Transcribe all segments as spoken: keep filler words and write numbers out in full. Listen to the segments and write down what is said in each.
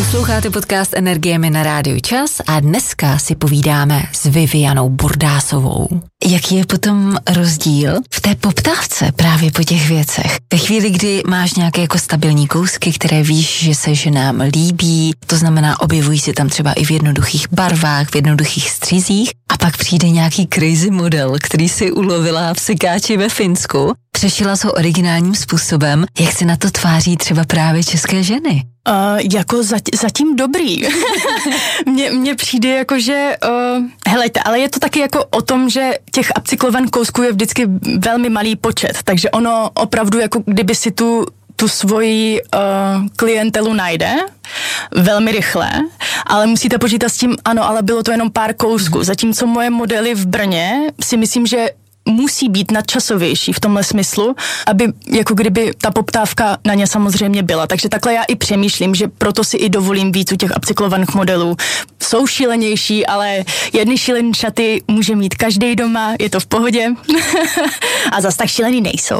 Posloucháte podcast Energiemi na Rádiu Čas a dneska si povídáme s Vivianou Burdásovou. Jaký je potom rozdíl v té poptávce právě po těch věcech? Ve chvíli, kdy máš nějaké jako stabilní kousky, které víš, že se ženám líbí, to znamená objevují se tam třeba i v jednoduchých barvách, v jednoduchých střízích a pak přijde nějaký crazy model, který si ulovila v sekáči ve Finsku, přešila se originálním způsobem, jak se na to tváří třeba právě české ženy. Uh, jako zat, zatím dobrý. mně, mně přijde jako, že uh, helejte, ale je to taky jako o tom, že těch upcyklovaných kousků je vždycky velmi malý počet, takže ono opravdu jako kdyby si tu tu svoji uh, klientelu najde velmi rychle, ale musíte počítat s tím, ano, ale bylo to jenom pár kousků, zatímco moje modely v Brně si myslím, že musí být nadčasovější v tomhle smyslu, aby jako kdyby ta poptávka na ně samozřejmě byla. Takže takhle já i přemýšlím, že proto si i dovolím víc u těch upcyklovaných modelů. Jsou šílenější, ale jedny šílený šaty může mít každý doma, je to v pohodě. A zas tak šílený nejsou.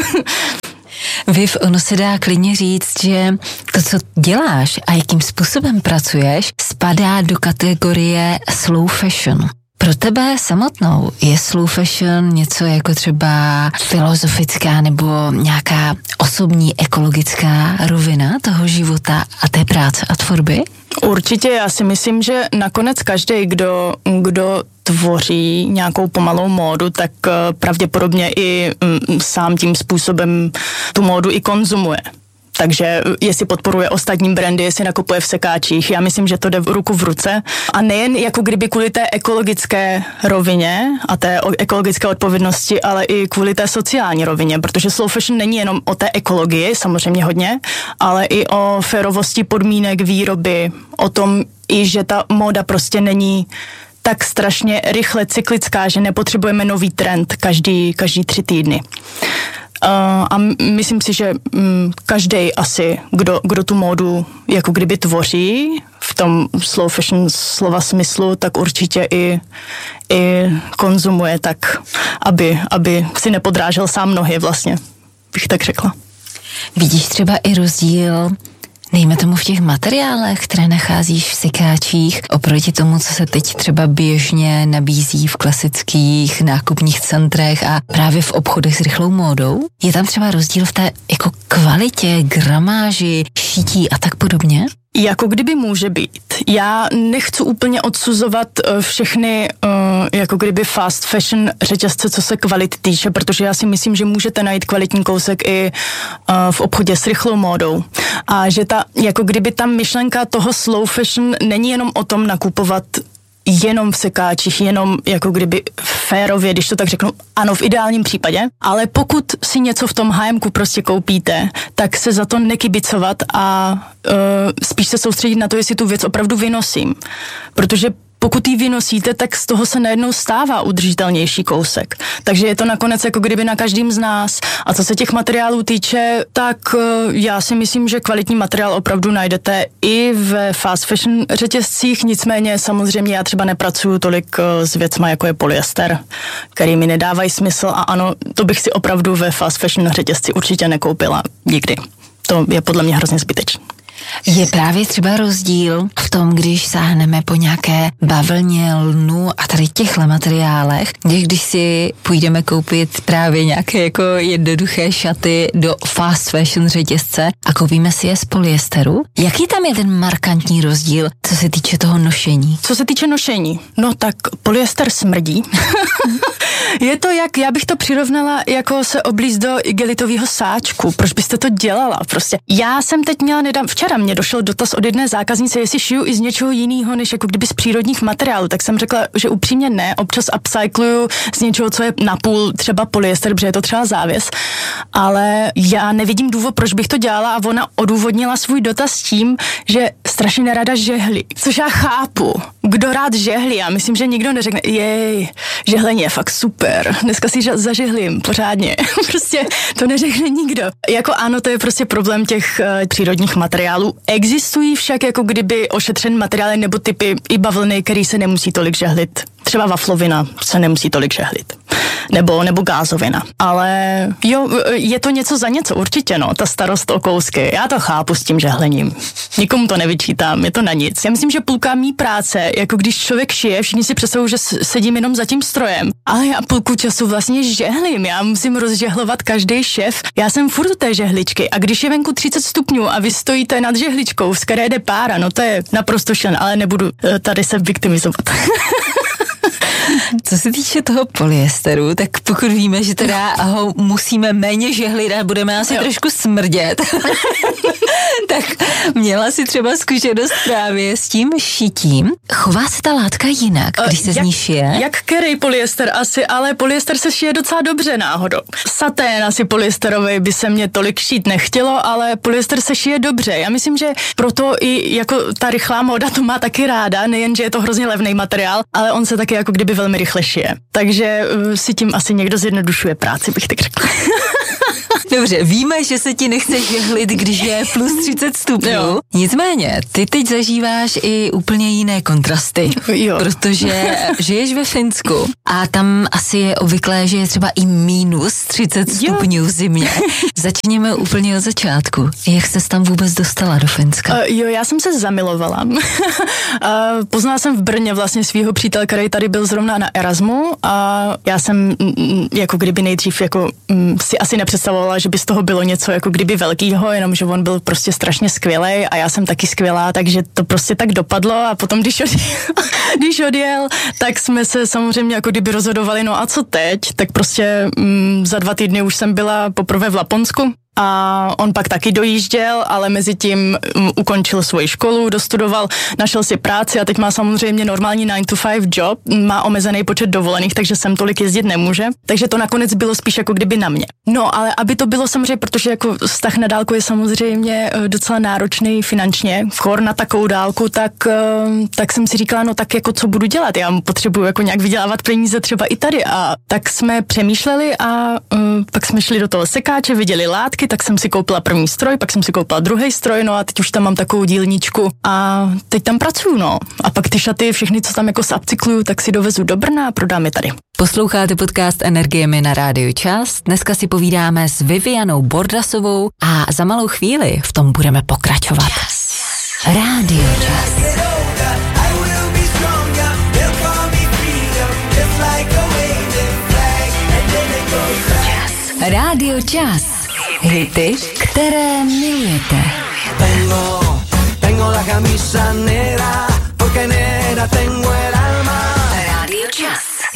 Viv, ono se dá klidně říct, že to, co děláš a jakým způsobem pracuješ, spadá do kategorie slow fashion. Pro tebe samotnou je slow fashion něco jako třeba filozofická nebo nějaká osobní ekologická rovina toho života a té práce a tvorby? Určitě, já si myslím, že nakonec každý, kdo, kdo tvoří nějakou pomalou módu, tak pravděpodobně i mm, sám tím způsobem tu módu i konzumuje. Takže jestli podporuje ostatní brandy, jestli nakupuje v sekáčích, já myslím, že to jde v ruku v ruce. A nejen jako kdyby kvůli té ekologické rovině a té ekologické odpovědnosti, ale i kvůli té sociální rovině, protože slow fashion není jenom o té ekologii, samozřejmě hodně, ale i o férovosti podmínek výroby, o tom i, že ta móda prostě není tak strašně rychle cyklická, že nepotřebujeme nový trend každý, každý tři týdny. Uh, a myslím si, že um, každý asi, kdo, kdo tu módu jako kdyby tvoří v tom slow fashion slova smyslu, tak určitě i, i konzumuje tak, aby, aby si nepodrážel sám nohy vlastně, bych tak řekla. Vidíš třeba i rozdíl, dejme tomu v těch materiálech, které nacházíš v sekáčích, oproti tomu, co se teď třeba běžně nabízí v klasických nákupních centrech a právě v obchodech s rychlou módou? Je tam třeba rozdíl v té jako kvalitě, gramáži, šití a tak podobně? Jako kdyby může být. Já nechci úplně odsuzovat všechny uh, jako kdyby fast fashion řetězce, co se kvality týče, protože já si myslím, že můžete najít kvalitní kousek i uh, v obchodě s rychlou módou. A že ta, jako kdyby ta myšlenka toho slow fashion není jenom o tom nakupovat jenom v sekáčích, jenom jako kdyby férově, když to tak řeknu, ano, v ideálním případě, ale pokud si něco v tom há emku prostě koupíte, tak se za to nekibicovat a uh, spíš se soustředit na to, jestli tu věc opravdu vynosím. Protože pokud ji vynosíte, tak z toho se najednou stává udržitelnější kousek. Takže je to nakonec jako kdyby na každým z nás. A co se těch materiálů týče, tak já si myslím, že kvalitní materiál opravdu najdete i v fast fashion řetězcích, nicméně samozřejmě já třeba nepracuju tolik s věcma, jako je polyester, který mi nedávají smysl a ano, to bych si opravdu ve fast fashion řetězci určitě nekoupila nikdy. To je podle mě hrozně zbytečné. Je právě třeba rozdíl v tom, když sáhneme po nějaké bavlně, lnu a tady těchhle materiálech, když si půjdeme koupit právě nějaké jako jednoduché šaty do fast fashion řetězce a koupíme si je z polyesteru. Jaký tam je ten markantní rozdíl, co se týče toho nošení? Co se týče nošení? No tak polyester smrdí. Je to jak, já bych to přirovnala jako se oblízt do igelitového sáčku. Proč byste to dělala? Prostě já jsem teď měla nedám, včera mě došel dotaz od jedné zákaznice, jestli šiju i z něčeho jiného, než jako kdyby z přírodních materiálů, tak jsem řekla, že upřímně ne, občas upcycluju z něčeho, co je napůl třeba polyester, protože je to třeba závěs, ale já nevidím důvod, proč bych to dělala a ona odůvodnila svůj dotaz tím, že strašně nerada žehlí, což já chápu. Kdo rád žehlí? Já myslím, že nikdo neřekne, jej, žehlení je fakt super, dneska si zažehlím pořádně. Prostě to neřekne nikdo. Jako ano, to je prostě problém těch uh, přírodních materiálů. Existují však jako kdyby ošetřené materiály nebo typy i bavlny, který se nemusí tolik žehlit. Třeba vaflovina se nemusí tolik žehlit. nebo, nebo gázovina. Ale jo, je to něco za něco, určitě, no, ta starost o kousky. Já to chápu s tím žehlením. Nikomu to nevyčítám, je to na nic. Já myslím, že půlka mý práce, jako když člověk šije, všichni si představují, že sedím jenom za tím strojem, ale já půlku času vlastně žehlím, já musím rozžehlovat každý šef. Já jsem furt u té žehličky a když je venku třicet stupňů a vy stojíte nad žehličkou, z které jde pára, no to je naprosto šen, ale nebudu tady se viktimizovat. Co se týče toho polyesteru, tak pokud víme, že teda ho musíme méně žehlit a budeme asi jo. trošku smrdět, tak měla si třeba zkušenost právě s tím šitím. Chová se ta látka jinak, když se jak, z ní šije? Jak který polyester asi, ale polyester se šije docela dobře náhodou. Satén asi polyesterový by se mě tolik šít nechtělo, ale polyester se šije dobře. Já myslím, že proto i jako ta rychlá móda to má taky ráda, nejen, že je to hrozně levný materiál, ale on se taky jako kdyby velmi rychle šije. Takže uh, si tím asi někdo zjednodušuje práci, bych tak řekla. Dobře, víme, že se ti nechce žehlit, když je plus třicet stupňů. Jo. Nicméně, ty teď zažíváš i úplně jiné kontrasty, jo. protože žiješ ve Finsku a tam asi je obvyklé, že je třeba i minus třicet stupňů v zimě. Začněme úplně od začátku. Jak ses tam vůbec dostala do Finska? Uh, jo, já jsem se zamilovala. uh, poznala jsem v Brně vlastně svýho přítele, který tady byl zrovna na Erasmu a já jsem m, jako kdyby nejdřív jako m, si asi nepředstavovala, že by z toho bylo něco jako kdyby velkýho, jenomže on byl prostě strašně skvělej a já jsem taky skvělá, takže to prostě tak dopadlo a potom, když odjel, když odjel, tak jsme se samozřejmě jako kdyby rozhodovali, no a co teď? Tak prostě mm, za dva týdny už jsem byla poprvé v Laponsku. A on pak taky dojížděl, ale mezi tím um, ukončil svoji školu, dostudoval, našel si práci a teď má samozřejmě normální nine to five job, má omezený počet dovolených, takže sem tolik jezdit nemůže. Takže to nakonec bylo spíš jako kdyby na mě. No, ale aby to bylo samozřejmě, protože jako vztah na dálku je samozřejmě docela náročný finančně, chor na takovou dálku, tak, tak jsem si říkala, no tak jako co budu dělat? Já potřebuju jako nějak vydělávat peníze třeba i tady. A tak jsme přemýšleli a um, pak jsme šli do toho sekáče, viděli látky, tak jsem si koupila první stroj, pak jsem si koupila druhý stroj, no a teď už tam mám takovou dílničku a teď tam pracuju, no. A pak ty šaty, všechny, co tam jako upcykluju, tak si dovezu do Brna a prodám je tady. Posloucháte podcast Energiemi na Rádiu Čas. Dneska si povídáme s Vivianou Bordasovou a za malou chvíli v tom budeme pokračovat. Rádio Čas. Rádio Čas. Hity, které milujete. Tengo, tengo la camisa negra, porque negra tengo el